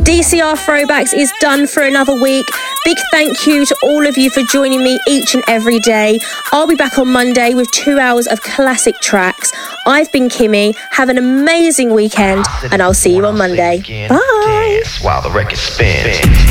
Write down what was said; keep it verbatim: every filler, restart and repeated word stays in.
D C R Throwbacks is done for another week. Big thank you to all of you for joining me each and every day. I'll be back on Monday with two hours of classic tracks. I've been Kimmy. Have an amazing weekend, and I'll see you on Monday. Bye. While the record spins.